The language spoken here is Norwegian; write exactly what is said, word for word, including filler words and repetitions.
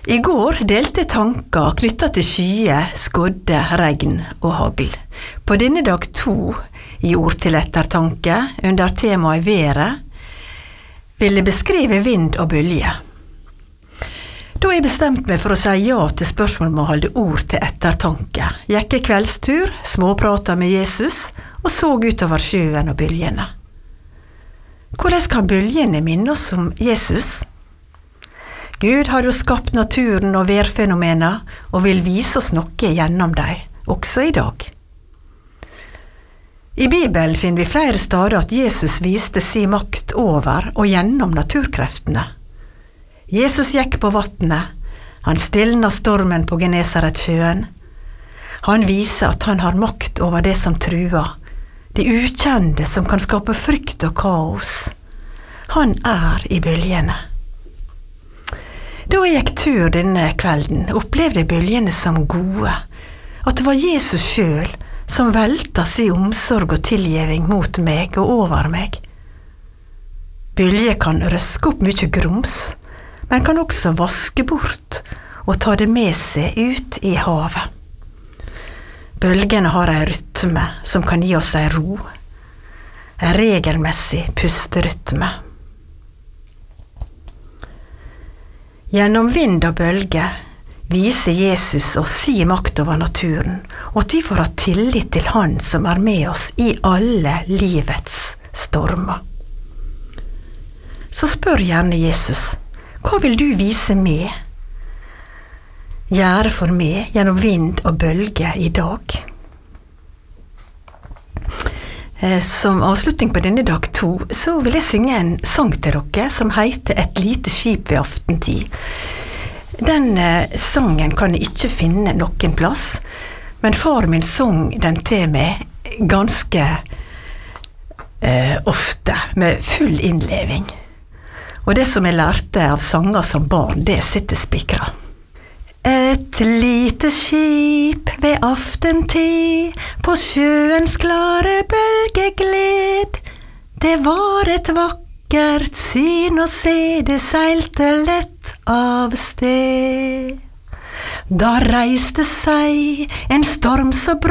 I går delte tanker knyttet til skyer, skodde, regn og hagl. På denne dag to i ord til ettertanke, under temaet været, vil jeg beskrive vind og bølge. Da jeg bestemte meg for å si ja til spørsmål om å holde ord til ettertanke, gikk jeg kveldstur, småpratet med Jesus og så utover sjøen og bølgene. Hvordan kan bølgene minne oss om Jesus? Gud har jo skapt naturen og værfenomener og vil vise oss noe gjennom dem, også i dag. I Bibelen finner vi flere steder at Jesus viste sin makt over og gjennom naturkreftene. Jesus gikk på vattnet, han stilnet stormen på Genesaretsjøen. Han viser at han har makt over det som truer, det ukjente som kan skape frykt og kaos. Han er i bølgene. Da jeg gikk tur denne kvelden, opplevde jeg bølgene som gode, at det var Jesus selv som velta sin omsorg og tilgjeving mot meg og over meg. Bølger kan røske opp mye grums, men kan også vaske bort og ta det med seg ut i havet. Bølgene har en rytme som kan gi oss en ro, en regelmessig pusterytme. Gjennom vind og bølge viser Jesus oss sin makt over naturen, og at vi får ha tillit til Han som er med oss i alle livets stormer. Så spør gjerne Jesus, hva vil du vise meg? Gjøre for meg gjennom vind og bølge i dag? Som avslutning på denne dag to, så vil jeg synge en sang til dere som heter Et lite skip ved aftentid. Den eh, sangen kan jeg ikke finne noen plass, men far min sang den til meg ganske eh, ofte, med full innleving. Og det som jeg lærte av sanger som barn, det sitter spikra. Et lite skip ved aftentid, på sjøens klare bølgegled. Det var et vakkert syn å se, det seilte lett av sted. Da reiste seg en storm så